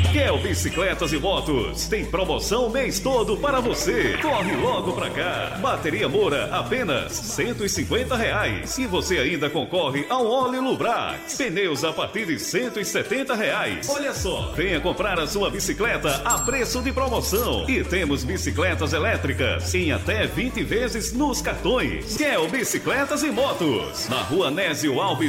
Quer Bicicletas e Motos? Tem promoção o mês todo para você. Corre logo pra cá. Bateria Moura, apenas R$150. E você ainda concorre ao óleo Lubrax. Pneus a partir de R$170. Olha só, venha comprar a sua bicicleta a preço de promoção. E temos bicicletas elétricas em até 20 vezes nos cartões. Quer Bicicletas e Motos? Na Rua Nésio Alves